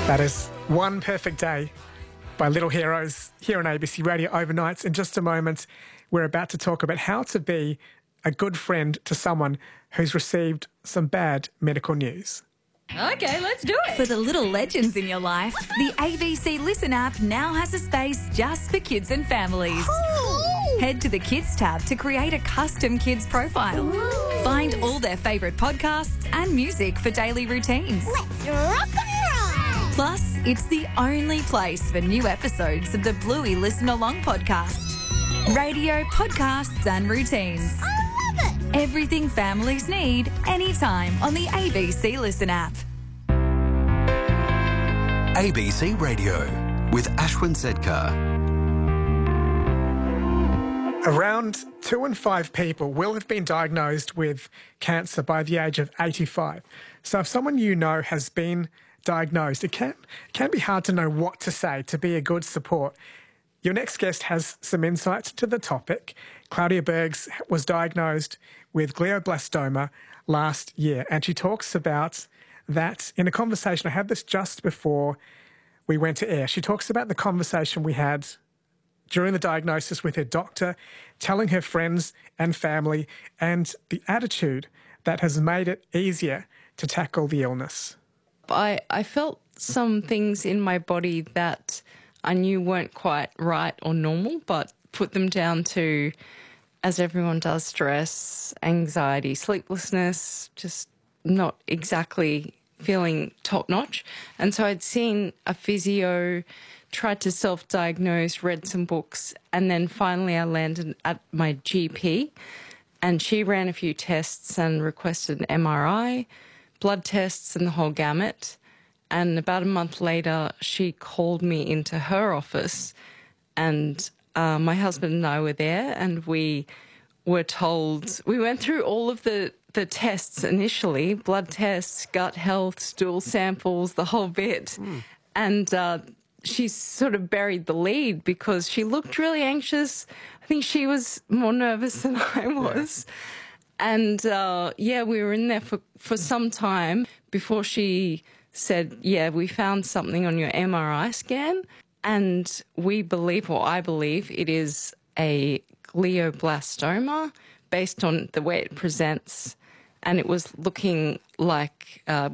That is One Perfect Day by Little Heroes here on ABC Radio Overnights. In just a moment, we're about to talk about how to be a good friend to someone who's received some bad medical news. Okay, let's do it. For the little legends in your life, the ABC Listen app now has a space just for kids and families. Cool. Head to the Kids tab to create a custom kids profile. Ooh. Find all their favourite podcasts and music for daily routines. Let's rock and roll. Plus, it's the only place for new episodes of the Bluey Listen Along podcast. Radio, podcasts and routines. I love it. Everything families need, anytime on the ABC Listen app. ABC Radio with Ashwin Sedkar. Around 2 in 5 people will have been diagnosed with cancer by the age of 85. So if someone you know has been diagnosed, it can be hard to know what to say to be a good support. Your next guest has some insights to the topic. Claudia Bergs was diagnosed with glioblastoma last year, and she talks about that in a conversation. I had this just before we went to air. She talks about the conversation we had during the diagnosis with her doctor, telling her friends and family, and the attitude that has made it easier to tackle the illness. I felt some things in my body that I knew weren't quite right or normal, but put them down to, as everyone does, stress, anxiety, sleeplessness, just not exactly feeling top-notch. And so I'd seen a physio, tried to self-diagnose, read some books, and then finally I landed at my GP, and she ran a few tests and requested an MRI, blood tests and the whole gamut. And about a month later, she called me into her office, and my husband and I were there, and we were told, we went through all of the tests initially, blood tests, gut health, stool samples, the whole bit. And she sort of buried the lead because she looked really anxious. I think she was more nervous than I was. Yeah. And, we were in there for some time before she said, we found something on your MRI scan, and we believe, or I believe, it is a glioblastoma based on the way it presents, and it was looking like